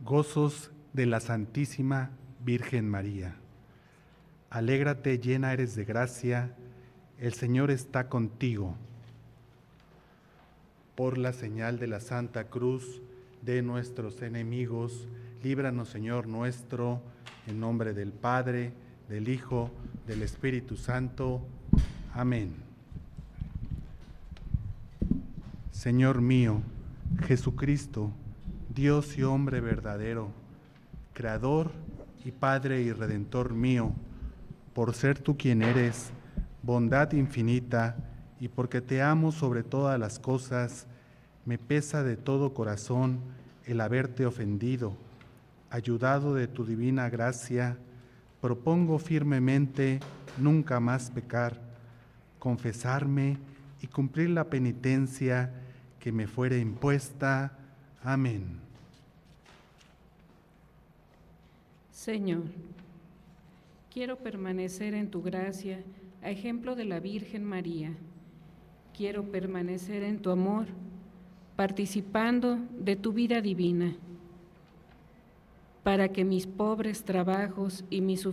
Gozos de la Santísima Virgen María. Alégrate, llena eres de gracia, el Señor está contigo. Por la señal de la Santa Cruz de nuestros enemigos, líbranos, Señor nuestro, en nombre del Padre, del Hijo, del Espíritu Santo. Amén. Señor mío, Jesucristo, Dios y hombre verdadero, Creador y Padre y Redentor mío, por ser tú quien eres, bondad infinita, y porque te amo sobre todas las cosas, me pesa de todo corazón el haberte ofendido. Ayudado de tu divina gracia, propongo firmemente nunca más pecar, confesarme y cumplir la penitencia que me fuere impuesta. Amén. Señor, quiero permanecer en tu gracia, a ejemplo de la Virgen María. Quiero permanecer en tu amor, participando de tu vida divina, para que mis pobres trabajos y mis